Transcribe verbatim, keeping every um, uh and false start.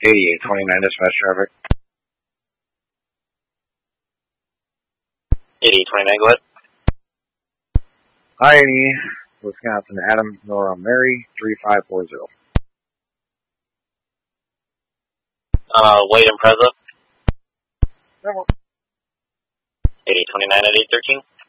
eighty-eight twenty-nine dispatch traffic. eighty-eight twenty-nine, go ahead. Hi, Wisconsin, Adam, Nora, Mary, three five four zero. Uh, Wade and Preza. No. eighty-eight twenty-nine at eight thirteen.